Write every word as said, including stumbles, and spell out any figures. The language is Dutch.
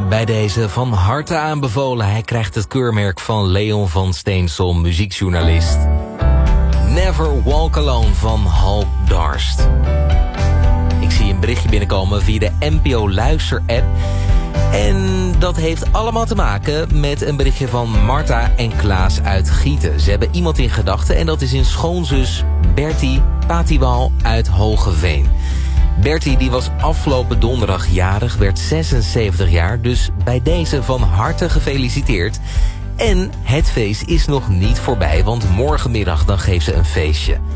Bij deze van harte aanbevolen. Hij krijgt het keurmerk van Leon van Steensel, muziekjournalist. Never Walk Alone van Halk Darst. Ik zie een berichtje binnenkomen via de N P O Luister-app. En dat heeft allemaal te maken met een berichtje van Marta en Klaas uit Gieten. Ze hebben iemand in gedachten en dat is hun schoonzus Bertie Patiwal uit Hogeveen. Bertie die was afgelopen donderdag jarig, werd zesenzeventig jaar, dus bij deze van harte gefeliciteerd. En het feest is nog niet voorbij, want morgenmiddag dan geeft ze een feestje.